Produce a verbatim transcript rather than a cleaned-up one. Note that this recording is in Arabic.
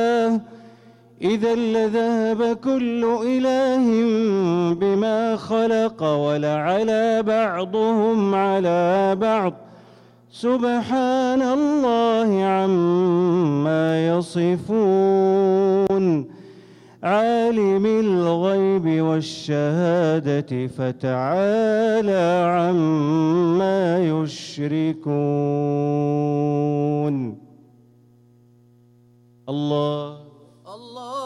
إذا لذهب كل إله بما خلق ولعلى بعضهم على بعض سبحان الله عما يصفون عالم الغيب والشهادة فتعالى عما يشركون. الله الله